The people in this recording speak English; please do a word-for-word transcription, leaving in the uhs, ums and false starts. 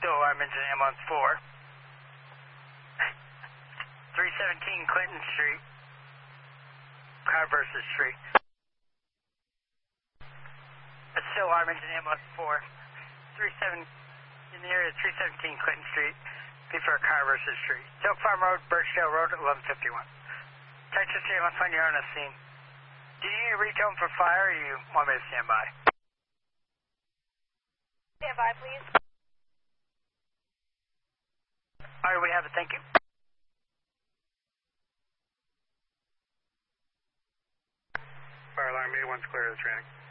Still alarm engine ambulance four. three seventeen Clinton Street. Car versus Street. It's still alarm engine ambulance four. three seven in the area of three seventeen Clinton Street. Be for a car versus Street. Oak Farm Road, Birchdale Road, eleven fifty-one. Texas ambulance when you're on the scene. Do you need to reach home for fire, or you want me to stand by? Stand by, please. All right, we have it. Thank you. Fire alarm eighty-one's clear of the training.